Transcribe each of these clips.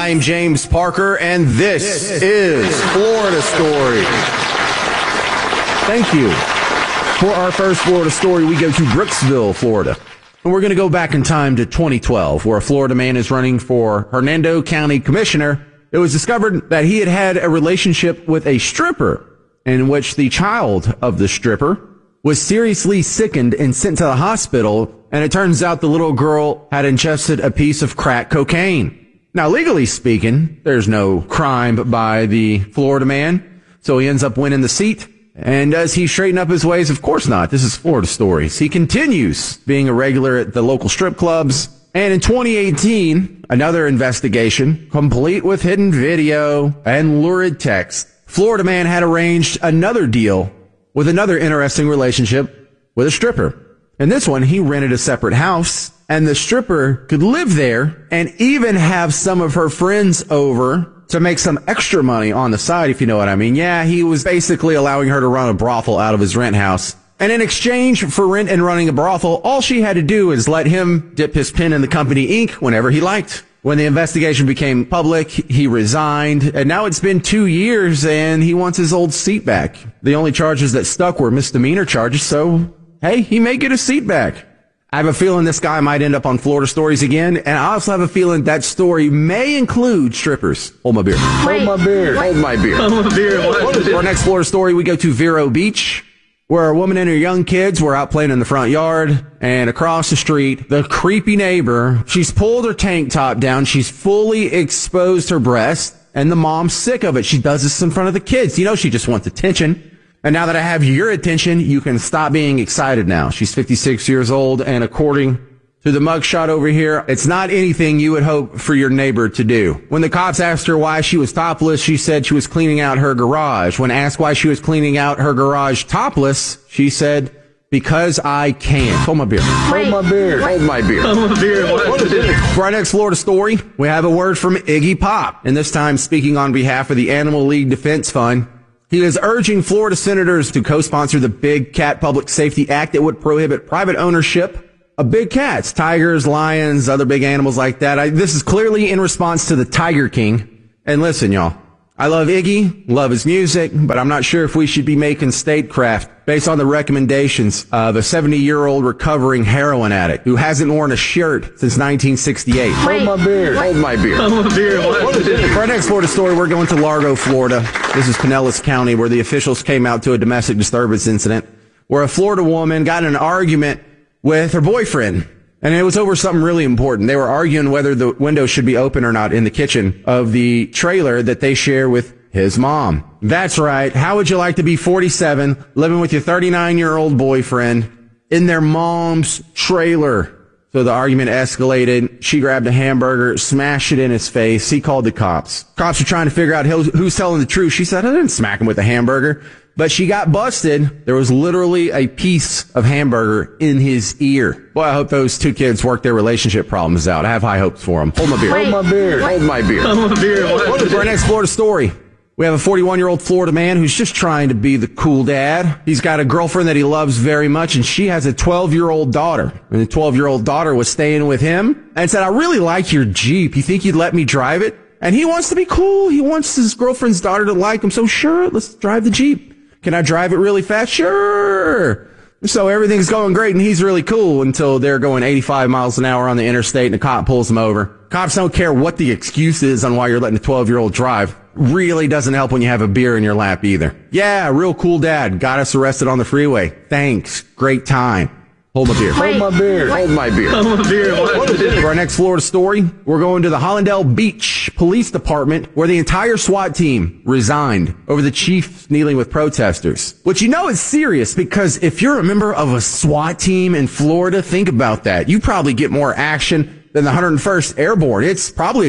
I'm James Parker, and this is Florida Story. Thank you. For our first Florida story, we go to Brooksville, Florida. And we're going to go back in time to 2012, where a Florida man is running for Hernando County Commissioner. It was discovered that he had had a relationship with a stripper, in which the child of the stripper was seriously sickened and sent to the hospital. And it turns out the little girl had ingested a piece of crack cocaine. Now, legally speaking, there's no crime by the Florida man, so he ends up winning the seat. And does he straighten up his ways? Of course not. This is Florida Stories. He continues being a regular at the local strip clubs. And in 2018, another investigation, complete with hidden video and lurid text. Florida man had arranged another deal with another interesting relationship with a stripper. In this one, he rented a separate house, and the stripper could live there and even have some of her friends over to make some extra money on the side, if you know what I mean. Yeah, he was basically allowing her to run a brothel out of his rent house. And in exchange for rent and running a brothel, all she had to do is let him dip his pen in the company ink whenever he liked. When the investigation became public, he resigned, and now it's been 2 years and he wants his old seat back. The only charges that stuck were misdemeanor charges, so hey, he may get his seat back. I have a feeling this guy might end up on Florida Stories again, and I also have a feeling that story may include strippers. Hold my beer. Hold my beer. Hold my beer. Hold my beer. For our next Florida story, we go to Vero Beach, where a woman and her young kids were out playing in the front yard, and across the street, the creepy neighbor, she's pulled her tank top down, she's fully exposed her breast, and the mom's sick of it. She does this in front of the kids. You know, she just wants attention. And now that I have your attention, you can stop being excited now. She's 56 years old, and according to the mugshot over here, it's not anything you would hope for your neighbor to do. When the cops asked her why she was topless, she said she was cleaning out her garage. When asked why she was cleaning out her garage topless, she said, because I can. Hold my beer. Hold my beer. Hold my beer. Hold my beer. For our next Florida story, we have a word from Iggy Pop, and this time speaking on behalf of the Animal League Defense Fund. He is urging Florida senators to co-sponsor the Big Cat Public Safety Act that would prohibit private ownership of big cats, tigers, lions, other big animals like that. This is clearly in response to the Tiger King. And listen, y'all, I love Iggy, love his music, but I'm not sure if we should be making statecraft based on the recommendations of a 70-year-old recovering heroin addict who hasn't worn a shirt since 1968. Hold my beer. Hold my beer. Hold my beer. For our next Florida story, we're going to Largo, Florida. This is Pinellas County, where the officials came out to a domestic disturbance incident where a Florida woman got in an argument with her boyfriend. And it was over something really important. They were arguing whether the window should be open or not in the kitchen of the trailer that they share with his mom. That's right. How would you like to be 47, living with your 39-year-old boyfriend in their mom's trailer? So the argument escalated. She grabbed a hamburger, smashed it in his face. He called the cops. Cops are trying to figure out who's telling the truth. She said, I didn't smack him with a hamburger. But she got busted. There was literally a piece of hamburger in his ear. Boy, I hope those two kids work their relationship problems out. I have high hopes for them. Hold my beer. Hold my beer. Hold my beer. Hold my beer. For our next Florida story, we have a 41-year-old Florida man who's just trying to be the cool dad. He's got a girlfriend that he loves very much, and she has a 12-year-old daughter. And the 12-year-old daughter was staying with him and said, I really like your Jeep. You think you'd let me drive it? And he wants to be cool. He wants his girlfriend's daughter to like him. So sure, let's drive the Jeep. Can I drive it really fast? Sure. So everything's going great, and he's really cool until they're going 85 miles an hour on the interstate, and a cop pulls them over. Cops don't care what the excuse is on why you're letting a 12-year-old drive. Really doesn't help when you have a beer in your lap either. Yeah, real cool dad. Got us arrested on the freeway. Thanks. Great time. Hold my beer. Hold my beer. Hold my beer. Hold my beer. For our next Florida story, we're going to the Hollandale Beach Police Department, where the entire SWAT team resigned over the chief kneeling with protesters. Which you know is serious, because if you're a member of a SWAT team in Florida, think about that. You probably get more action than the 101st Airborne. It's probably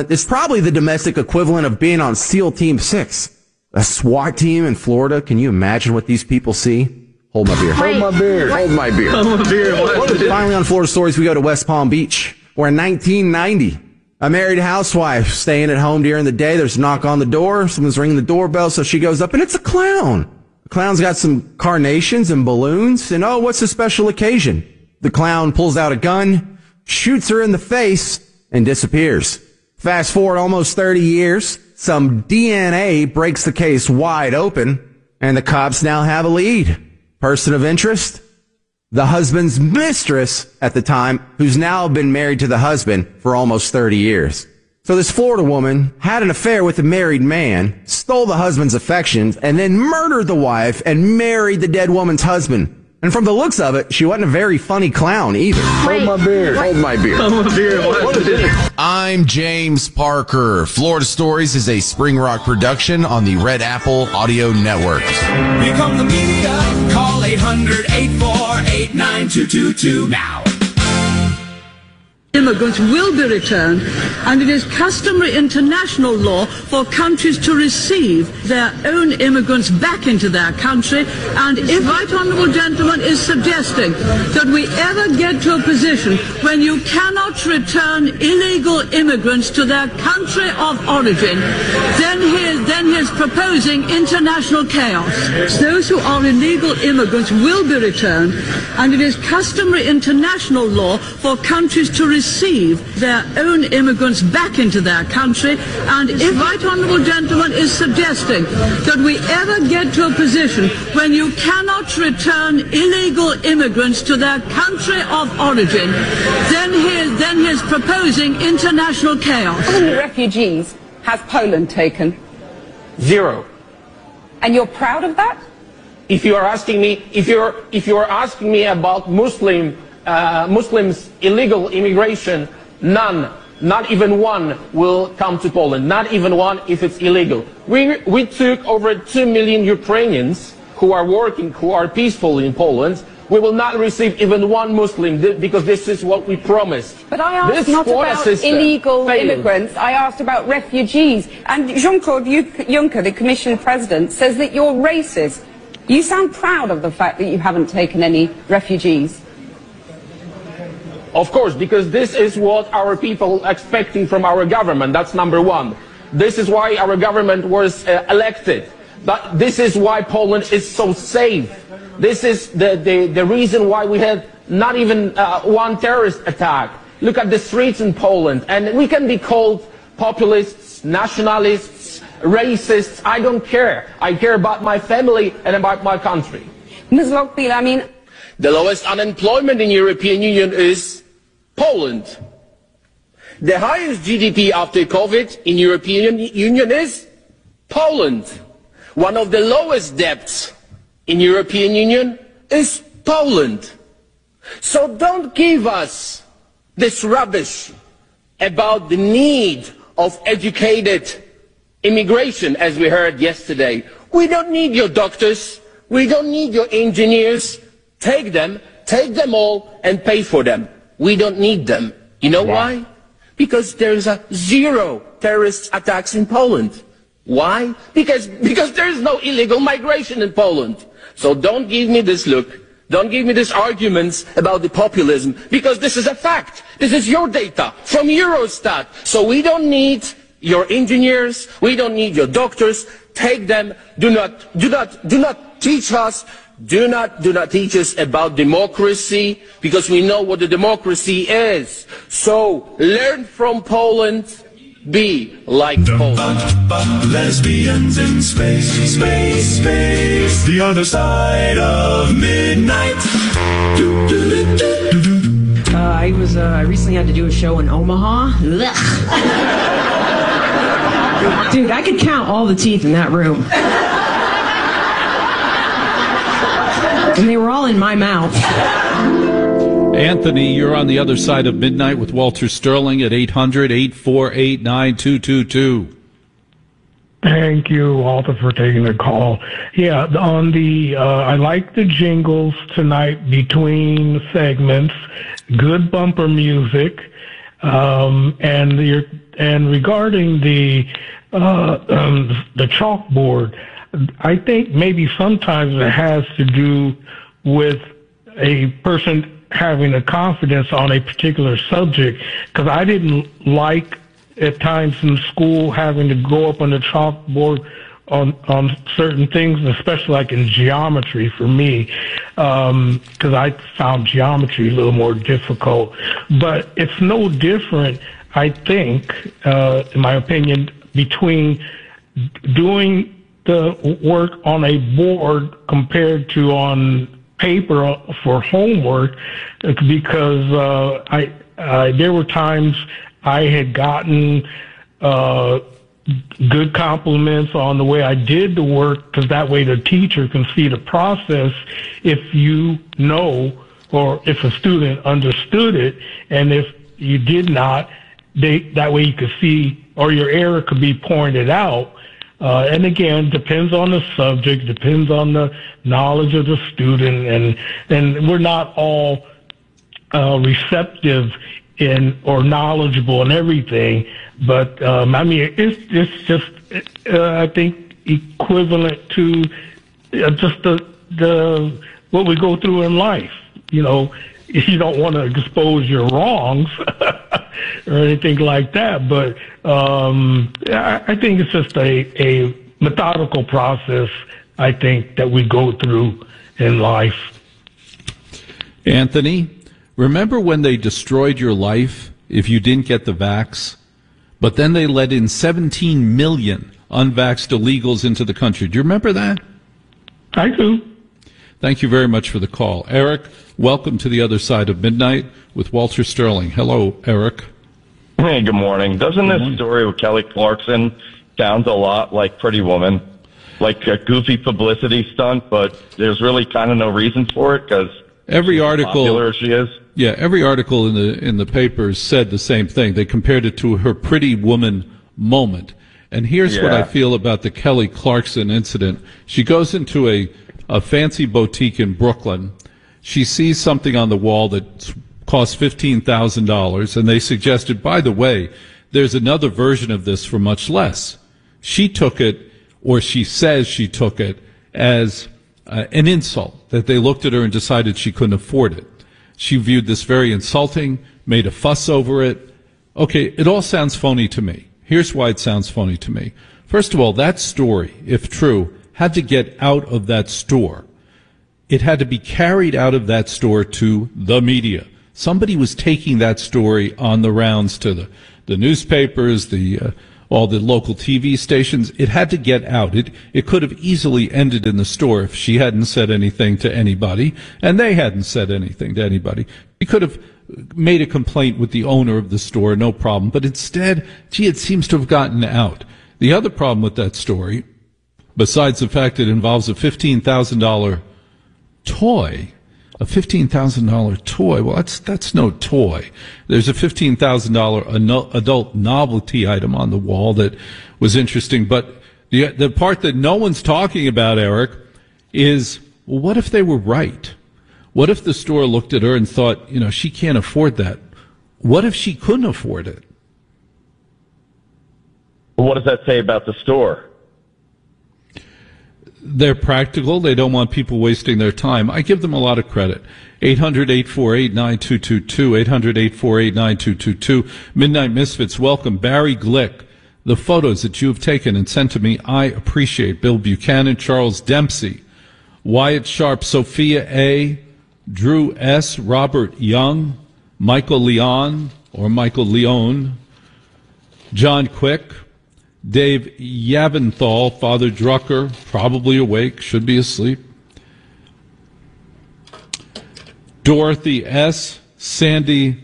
the domestic equivalent of being on SEAL Team 6. A SWAT team in Florida, can you imagine what these people see? Hold my beer. Hold my beer. Hold my beer. Hold my beer. Finally, on Florida Stories, we go to West Palm Beach, where in 1990, a married housewife staying at home during the day, there's a knock on the door. Someone's ringing the doorbell, so she goes up, and it's a clown. The clown's got some carnations and balloons, and oh, what's the special occasion? The clown pulls out a gun, shoots her in the face, and disappears. Fast forward almost 30 years, some DNA breaks the case wide open, and the cops now have a lead. Person of interest? The husband's mistress at the time, who's now been married to the husband for almost 30 years. So this Florida woman had an affair with a married man, stole the husband's affections, and then murdered the wife and married the dead woman's husband. And from the looks of it, she wasn't a very funny clown either. Hold my beer. Hold my beer. Hold my beer. What is it? I'm James Parker. Florida Stories is a Spring Rock production on the Red Apple Audio Network. Become the media. Call 800-848-9222 now. Immigrants will be returned, and it is customary international law for countries to receive their own immigrants back into their country. And if the right honourable gentleman is suggesting that we ever get to a position when you cannot return illegal immigrants to their country of origin, then he is proposing international chaos. Those who are illegal immigrants will be returned, and it is customary international law for countries to receive their own immigrants back into their country. And if the right honourable gentleman is suggesting that we ever get to a position when you cannot return illegal immigrants to their country of origin, then he is proposing international chaos. How many refugees has Poland taken? 0. And you're proud of that? If you are asking me, if you are asking me about Muslims illegal immigration, none, not even one will come to Poland. Not even one if it's illegal. We took over 2 million Ukrainians who are working, who are peaceful in Poland. We will not receive even one Muslim because this is what we promised. But I asked not about illegal immigrants, I asked about refugees. And Jean-Claude Juncker, the Commission President, says that you're racist. You sound proud of the fact that you haven't taken any refugees. Of course, because this is what our people are expecting from our government. That's number one. This is why our government was elected. This is why Poland is so safe. This is the reason why we had not even one terrorist attack. Look at the streets in Poland. And we can be called populists, nationalists, racists. I don't care. I care about my family and about my country. Ms. Lockbeal, I mean, the lowest unemployment in the European Union is Poland. The highest GDP after COVID in European Union is Poland. One of the lowest debts in European Union is Poland. So don't give us this rubbish about the need of educated immigration, as we heard yesterday. We don't need your doctors. We don't need your engineers. Take them all and pay for them. We don't need them. You know why? Because there's 0 terrorist attacks in Poland. Why? Because there is no illegal migration in Poland. So don't give me this look. Don't give me these arguments about the populism, because this is a fact. This is your data from Eurostat. So we don't need your engineers. We don't need your doctors. Take them. Do not teach us. Do not teach us about democracy, because we know what the democracy is. So learn from Poland. Be like Poland. Lesbians in space, space, space. The other side of midnight. I recently had to do a show in Omaha. Dude, I could count all the teeth in that room. And they were all in my mouth. Anthony, you're on the other side of midnight with Walter Sterling at 800-848-9222. Thank you, Walter, for taking the call. Yeah, on the I like the jingles tonight between segments. Good bumper music, and regarding the chalkboard, I think maybe sometimes it has to do with a person having a confidence on a particular subject, because I didn't like at times in school having to go up on the chalkboard on certain things, especially like in geometry for me, because I found geometry a little more difficult. But it's no different. I think, in my opinion, between doing the work on a board compared to on paper for homework, because there were times I had gotten good compliments on the way I did the work, because that way the teacher can see the process if you know, or if a student understood it, and if you did not, that way you could see, or your error could be pointed out. And again, depends on the subject, depends on the knowledge of the student, and we're not all receptive or knowledgeable in everything. But I mean, it's just I think equivalent to just the what we go through in life. You know, you don't want to expose your wrongs or anything like that, but I think it's just a methodical process, I think, that we go through in life. Anthony, remember when they destroyed your life if you didn't get the vax, but then they let in 17 million unvaxxed illegals into the country? Do you remember that? I do. Thank you very much for the call. Eric, welcome to the other side of midnight with Walter Sterling. Hello, Eric. Hey, good morning. Doesn't this story with Kelly Clarkson sound a lot like Pretty Woman? Like a goofy publicity stunt, but there's really kind of no reason for it because every article, popular as she is. Yeah, every article in the papers said the same thing. They compared it to her Pretty Woman moment. And here's what I feel about the Kelly Clarkson incident. She goes into a fancy boutique in Brooklyn. She sees something on the wall that costs $15,000, and they suggested, by the way, there's another version of this for much less. She took it, or she says she took it, as an insult, that they looked at her and decided she couldn't afford it. She viewed this very insulting, made a fuss over it. Okay, it all sounds phony to me. Here's why it sounds phony to me. First of all, that story, if true, had to get out of that store. It had to be carried out of that store to the media. Somebody was taking that story on the rounds to the newspapers, all the local TV stations. It had to get out. It could have easily ended in the store if she hadn't said anything to anybody, and they hadn't said anything to anybody. She could have made a complaint with the owner of the store, no problem. But instead, it seems to have gotten out. The other problem with that story, besides the fact it involves a $15,000 toy, well, that's no toy. There's a $15,000 adult novelty item on the wall that was interesting. But the part that no one's talking about, Eric, is, well, what if they were right? What if the store looked at her and thought, she can't afford that? What if she couldn't afford it? Well, what does that say about the store? They're practical. They don't want people wasting their time. I give them a lot of credit. 800-848-9222, 800-848-9222. Midnight Misfits, welcome. Barry Glick, the photos that you have taken and sent to me, I appreciate. Bill Buchanan, Charles Dempsey, Wyatt Sharp, Sophia A., Drew S., Robert Young, Michael Leon, John Quick, Dave Yabenthal, Father Drucker, probably awake, should be asleep. Dorothy S., Sandy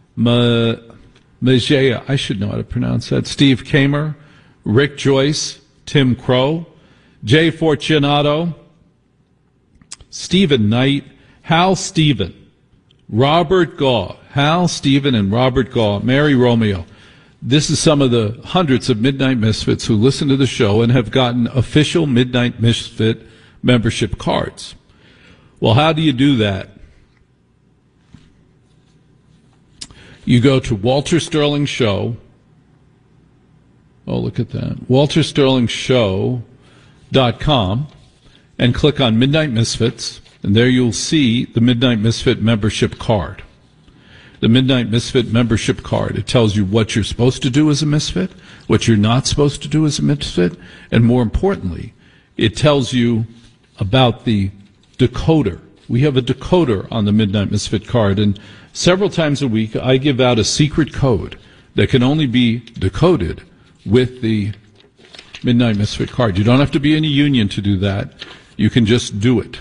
Majea, I should know how to pronounce that, Steve Kamer, Rick Joyce, Tim Crow, Jay Fortunato, Stephen Knight, Hal Stephen, Robert Gaw, Hal Stephen and Robert Gaw, Mary Romeo. This is some of the hundreds of Midnight Misfits who listen to the show and have gotten official Midnight Misfit membership cards. Well, how do you do that? You go to Walter Sterling Show. Oh, look at that. WalterSterlingShow.com and click on Midnight Misfits, and there you'll see the Midnight Misfit membership card. The Midnight Misfit membership card. It tells you what you're supposed to do as a misfit, what you're not supposed to do as a misfit, and more importantly, it tells you about the decoder. We have a decoder on the Midnight Misfit card, and several times a week I give out a secret code that can only be decoded with the Midnight Misfit card. You don't have to be in a union to do that. You can just do it.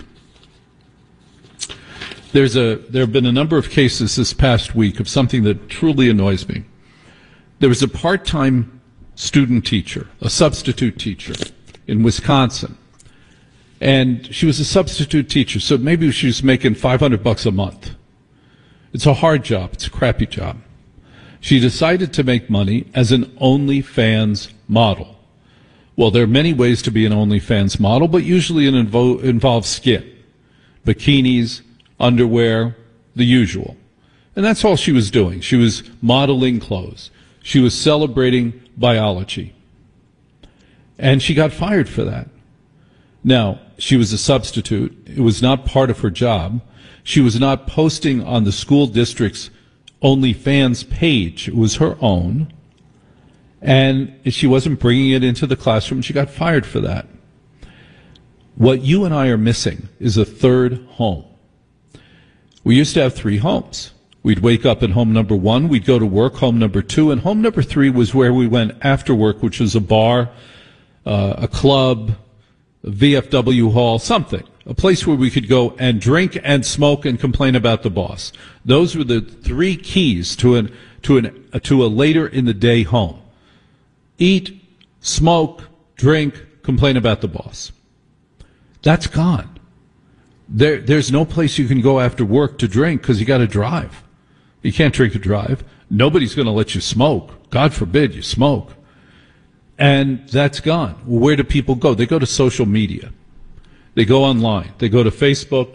There have been a number of cases this past week of something that truly annoys me. There was a part-time student teacher, a substitute teacher in Wisconsin. And she was a substitute teacher, so maybe she was making $500 a month. It's a hard job. It's a crappy job. She decided to make money as an OnlyFans model. Well, there are many ways to be an OnlyFans model, but usually it involves skin, bikinis, underwear, the usual. And that's all she was doing. She was modeling clothes. She was celebrating biology. And she got fired for that. Now, she was a substitute. It was not part of her job. She was not posting on the school district's OnlyFans page. It was her own. And she wasn't bringing it into the classroom. She got fired for that. What you and I are missing is a third home. We used to have 3 homes. We'd wake up at home number 1, we'd go to work, home number 2, and home number 3 was where we went after work, which was a bar, a club, a VFW hall, something. A place where we could go and drink and smoke and complain about the boss. Those were the 3 keys to a later in the day home. Eat, smoke, drink, complain about the boss. That's gone. There's no place you can go after work to drink because you got to drive. You can't drink and drive. Nobody's going to let you smoke. God forbid you smoke. And that's gone. Where do people go? They go to social media. They go online. They go to Facebook,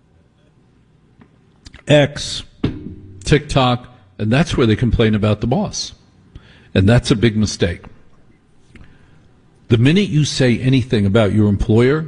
X, TikTok, and that's where they complain about the boss. And that's a big mistake. The minute you say anything about your employer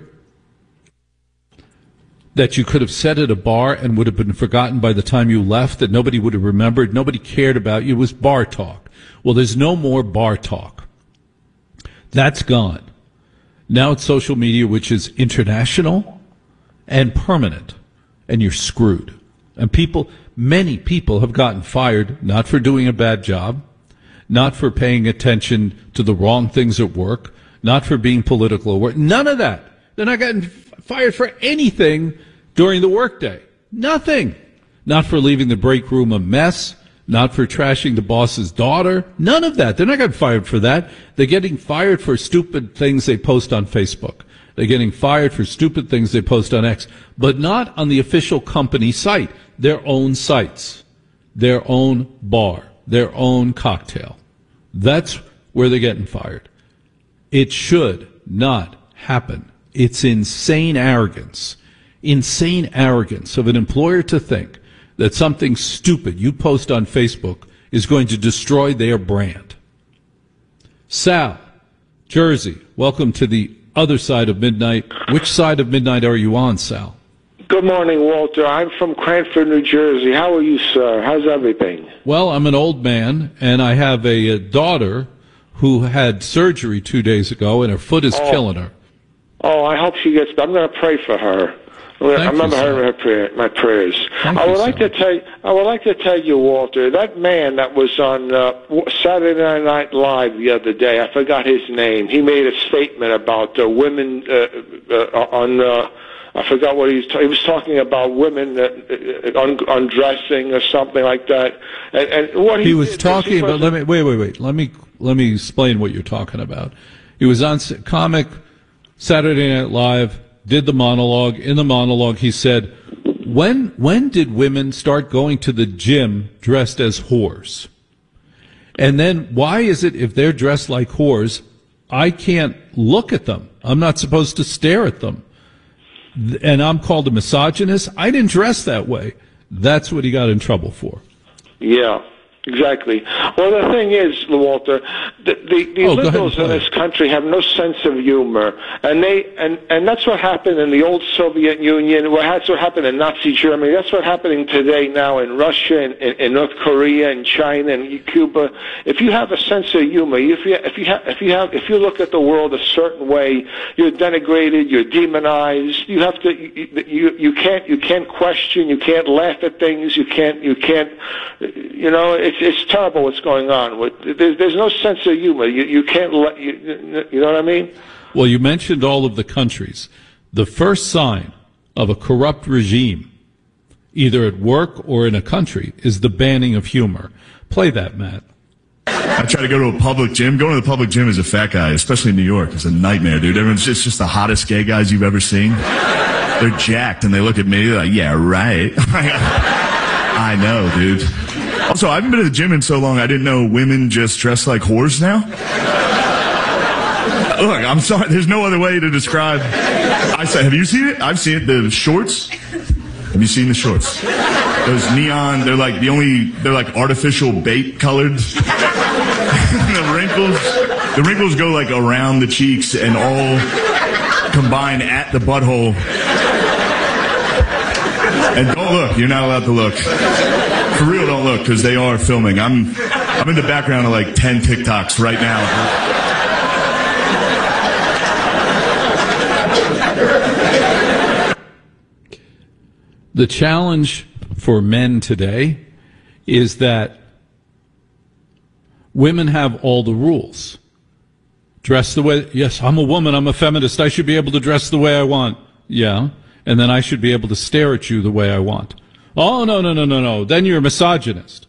that you could have said at a bar and would have been forgotten by the time you left, that nobody would have remembered, nobody cared about you, was bar talk. Well, there's no more bar talk. That's gone. Now it's social media, which is international and permanent, and you're screwed. And many people have gotten fired, not for doing a bad job, not for paying attention to the wrong things at work, not for being political at work. None of that. They're not getting fired for anything during the workday. Nothing. Not for leaving the break room a mess, not for trashing the boss's daughter. None of that. They're not getting fired for that. They're getting fired for stupid things they post on Facebook. They're getting fired for stupid things they post on X, but not on the official company site, their own sites, their own bar, their own cocktail. That's where they're getting fired. It should not happen. It's insane arrogance of an employer to think that something stupid you post on Facebook is going to destroy their brand. Sal, Jersey, welcome to the other side of midnight. Which side of midnight are you on, Sal? Good morning, Walter. I'm from Cranford, New Jersey. How are you, sir? How's everything? Well, I'm an old man, and I have a daughter who had surgery 2 days ago, and her foot is killing her. Oh, I hope she gets better. I'm going to pray for her. I remember her in my prayers. I would like to tell you, Walter, that man that was on Saturday Night Live the other day, I forgot his name. He made a statement about women I forgot what he was talking about women undressing or something like that. And what he was talking about. Wait. Let me explain what you're talking about. He was on comic Saturday Night Live, did the monologue. In the monologue, he said, when did women start going to the gym dressed as whores? And then why is it if they're dressed like whores, I can't look at them? I'm not supposed to stare at them. And I'm called a misogynist? I didn't dress that way. That's what he got in trouble for. Yeah. Exactly. Well, the thing is, Walter, the liberals in this country have no sense of humor, and that's what happened in the old Soviet Union. That's what happened in Nazi Germany. That's what's happening today now in Russia, in North Korea, and China, and Cuba. If you have a sense of humor, if you look at the world a certain way, you're denigrated, you're demonized. You have to, you can't question, you can't laugh at things, you can't, you know. it's terrible what's going on. There's no sense of humor. You can't let you know what I mean? Well, you mentioned all of the countries. The first sign of a corrupt regime, either at work or in a country, is the banning of humor. Play that, Matt. I try to go to a public gym. Going to the public gym as a fat guy, especially in New York, is a nightmare, dude. It's just the hottest gay guys you've ever seen. They're jacked, and they look at me like, yeah, right. I know, dude. Also, I haven't been to the gym in so long, I didn't know women just dress like whores now. Look, I'm sorry, there's no other way to describe. I said, have you seen it? I've seen it. The shorts. Have you seen the shorts? Those neon, they're like artificial bait colored. The wrinkles go like around the cheeks and all combine at the butthole. And don't look, you're not allowed to look. For real, don't look, because they are filming. I'm in the background of like 10 TikToks right now. The challenge for men today is that women have all the rules. Dress the way, yes, I'm a woman, I'm a feminist, I should be able to dress the way I want. Yeah, and then I should be able to stare at you the way I want. Oh, no, then you're a misogynist.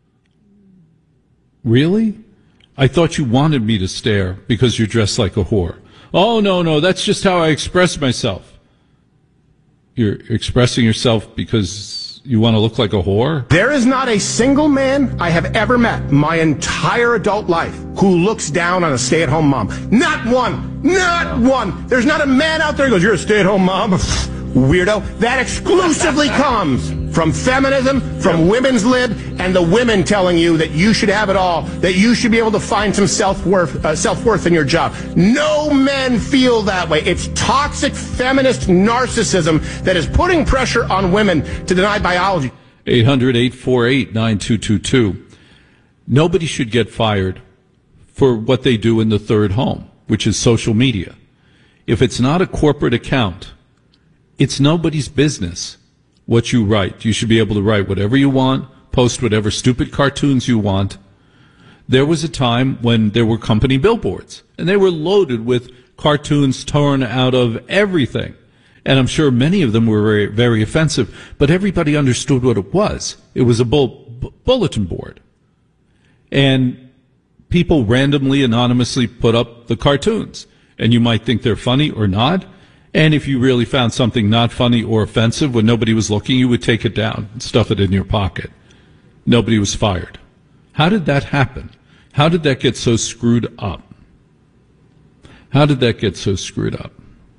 Really? I thought you wanted me to stare because you're dressed like a whore. Oh, no, that's just how I express myself. You're expressing yourself because you want to look like a whore? There is not a single man I have ever met my entire adult life who looks down on a stay-at-home mom. Not one. Not one. There's not a man out there who goes, you're a stay-at-home mom. Weirdo. That exclusively comes from feminism, from women's lib, and the women telling you that you should have it all, that you should be able to find some self-worth in your job. No men feel that way. It's toxic feminist narcissism that is putting pressure on women to deny biology. 800-848-9222. Nobody should get fired for what they do in the third home, which is social media. If it's not a corporate account, it's nobody's business what you write. You should be able to write whatever you want, post whatever stupid cartoons you want. There was a time when there were company billboards, and they were loaded with cartoons torn out of everything. And I'm sure many of them were very, very offensive, but everybody understood what it was. It was a bulletin board. And people randomly, anonymously put up the cartoons. And you might think they're funny or not. And if you really found something not funny or offensive when nobody was looking, you would take it down and stuff it in your pocket. Nobody was fired. How did that happen? How did that get so screwed up? How did that get so screwed up?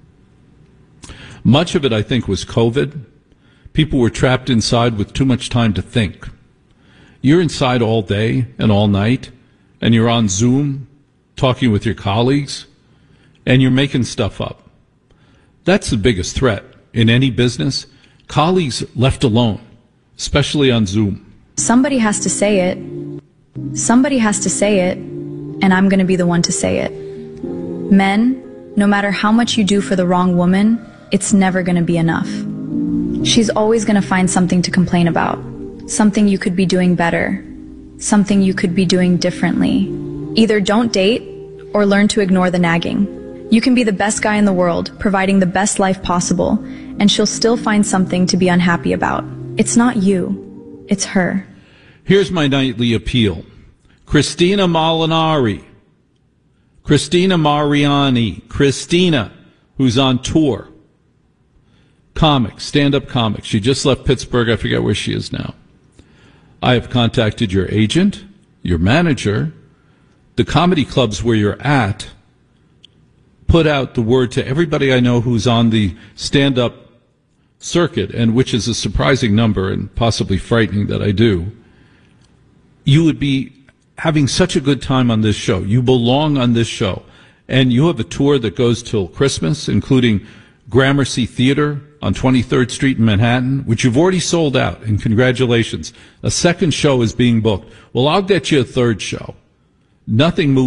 Much of it, I think, was COVID. People were trapped inside with too much time to think. You're inside all day and all night, and you're on Zoom talking with your colleagues, and you're making stuff up. That's the biggest threat in any business. Colleagues left alone, especially on Zoom. Somebody has to say it. Somebody has to say it, and I'm going to be the one to say it. Men, no matter how much you do for the wrong woman, it's never going to be enough. She's always going to find something to complain about. Something you could be doing better. Something you could be doing differently. Either don't date or learn to ignore the nagging. You can be the best guy in the world, providing the best life possible, and she'll still find something to be unhappy about. It's not you, it's her. Here's my nightly appeal. Christina Molinari, Christina Mariani, Christina, who's on tour. Comic, stand-up comic. She just left Pittsburgh. I forget where she is now. I have contacted your agent, your manager, the comedy clubs where you're at. Put out the word to everybody I know who's on the stand-up circuit, and which is a surprising number and possibly frightening that I do. You would be having such a good time on this show. You belong on this show. And you have a tour that goes till Christmas, including Gramercy Theater on 23rd Street in Manhattan, which you've already sold out, and congratulations. A second show is being booked. Well, I'll get you a third show. Nothing moves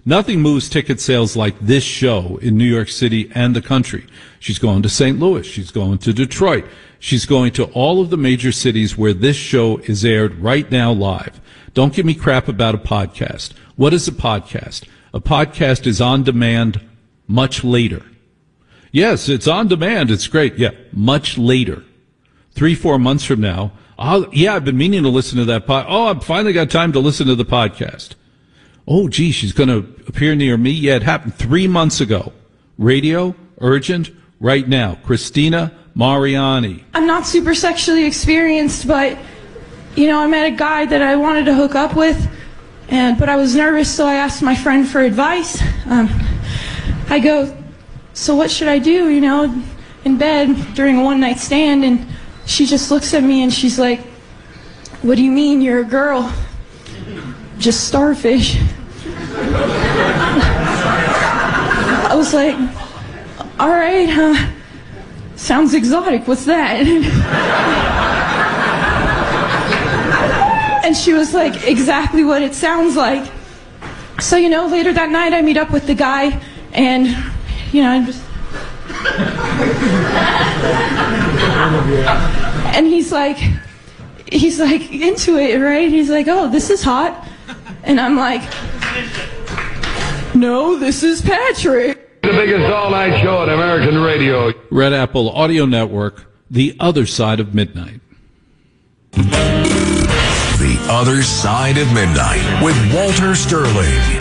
Nothing moves ticket sales like this show in New York City and the country. She's going to St. Louis. She's going to Detroit. She's going to all of the major cities where this show is aired right now live. Don't give me crap about a podcast. What is a podcast? A podcast is on demand much later. Yes, it's on demand. It's great. Yeah, much later. 3-4 months from now. I've been meaning to listen to that I've finally got time to listen to the podcast. Oh, gee, she's going to appear near me. Yeah, it happened 3 months ago. Radio, urgent, right now. Christina Mariani. I'm not super sexually experienced, but, I met a guy that I wanted to hook up with, but I was nervous, so I asked my friend for advice. I go, so what should I do, in bed during a one-night stand? And she just looks at me and she's like, what do you mean, you're a girl? Just starfish. I was like, all right, sounds exotic, what's that? And she was like, exactly what it sounds like. So, later that night I meet up with the guy and, I'm just... And he's like into it, right? He's like, oh, this is hot. And I'm like, no, this is Patrick. The biggest all-night show on American radio. Red Apple Audio Network, The Other Side of Midnight. The Other Side of Midnight with Walter Sterling.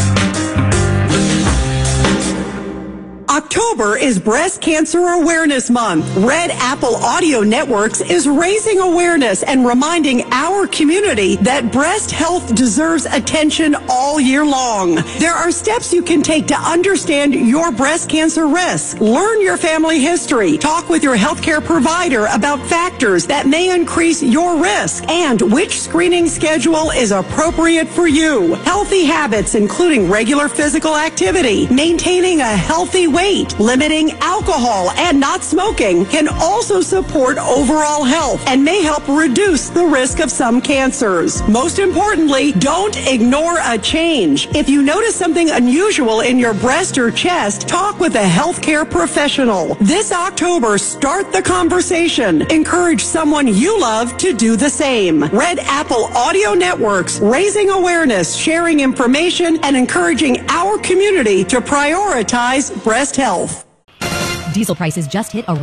October is Breast Cancer Awareness Month. Red Apple Audio Networks is raising awareness and reminding our community that breast health deserves attention all year long. There are steps you can take to understand your breast cancer risk. Learn your family history. Talk with your healthcare provider about factors that may increase your risk and which screening schedule is appropriate for you. Healthy habits, including regular physical activity, maintaining a healthy weight, limiting alcohol, and not smoking can also support overall health and may help reduce the risk of some cancers. Most importantly, don't ignore a change. If you notice something unusual in your breast or chest, talk with a healthcare professional. This October, start the conversation. Encourage someone you love to do the same. Red Apple Audio Networks, raising awareness, sharing information, and encouraging our community to prioritize breast health. Diesel prices just hit a